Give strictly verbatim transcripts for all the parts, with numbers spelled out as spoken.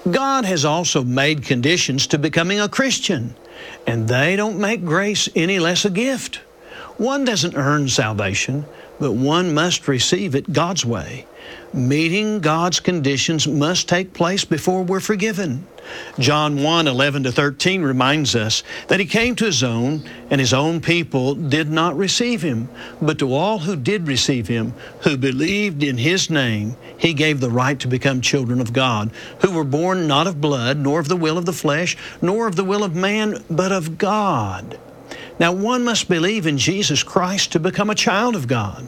God has also made conditions to becoming a Christian, and they don't make grace any less a gift. One doesn't earn salvation, but one must receive it God's way. Meeting God's conditions must take place before we're forgiven. John one, eleven to thirteen reminds us that He came to His own, and His own people did not receive Him. But to all who did receive Him, who believed in His name, He gave the right to become children of God, who were born not of blood, nor of the will of the flesh, nor of the will of man, but of God. Now, one must believe in Jesus Christ to become a child of God.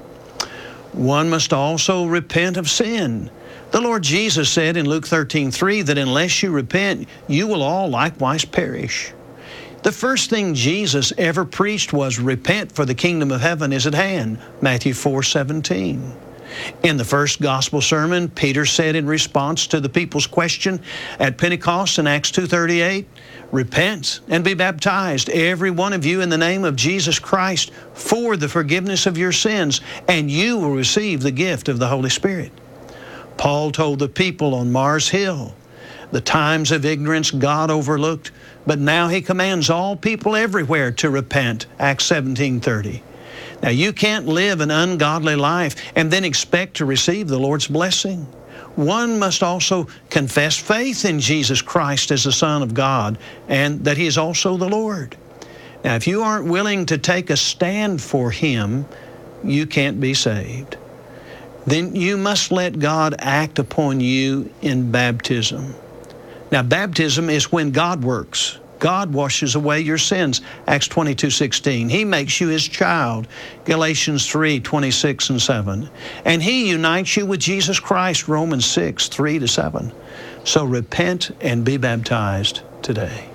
One must also repent of sin. The Lord Jesus said in Luke thirteen three that unless you repent, you will all likewise perish. The first thing Jesus ever preached was, repent, for the kingdom of heaven is at hand, Matthew four seventeen. In the first gospel sermon, Peter said in response to the people's question at Pentecost in Acts two thirty-eight, repent and be baptized, every one of you, in the name of Jesus Christ for the forgiveness of your sins, and you will receive the gift of the Holy Spirit. Paul told the people on Mars Hill, the times of ignorance God overlooked, but now He commands all people everywhere to repent, Acts seventeen thirty. Now, you can't live an ungodly life and then expect to receive the Lord's blessing. One must also confess faith in Jesus Christ as the Son of God and that He is also the Lord. Now, if you aren't willing to take a stand for Him, you can't be saved. Then you must let God act upon you in baptism. Now, baptism is when God works. God washes away your sins, Acts twenty-two sixteen. He makes you His child, Galatians three twenty-six and seven. And He unites you with Jesus Christ, Romans six three to seven. So repent and be baptized today.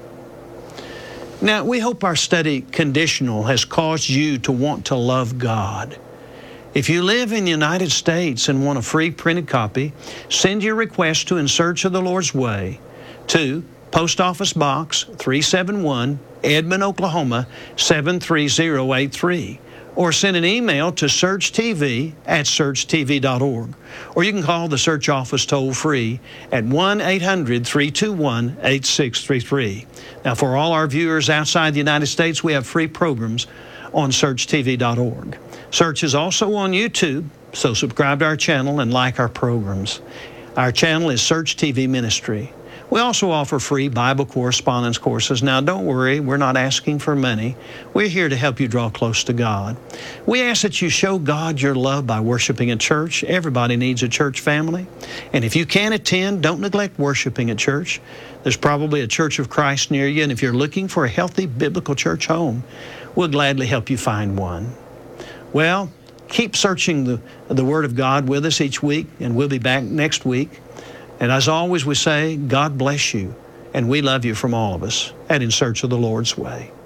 Now, we hope our study, Conditional, has caused you to want to love God. If you live in the United States and want a free printed copy, send your request to In Search of the Lord's Way to Post Office Box three seventy-one, Edmond, Oklahoma seven three zero eight three, or send an email to searchtv at search t v dot org. Or you can call the Search Office toll-free at one eight hundred, three two one, eight six three three. Now, for all our viewers outside the United States, we have free programs on search t v dot org. Search is also on YouTube, so subscribe to our channel and like our programs. Our channel is Search T V Ministry. We also offer free Bible correspondence courses. Now, don't worry, we're not asking for money. We're here to help you draw close to God. We ask that you show God your love by worshiping at church. Everybody needs a church family. And if you can't attend, don't neglect worshiping at church. There's probably a Church of Christ near you, and if you're looking for a healthy biblical church home, we'll gladly help you find one. Well, keep searching the, the Word of God with us each week, and we'll be back next week. And as always, we say, God bless you, and we love you from all of us at In Search of the Lord's Way.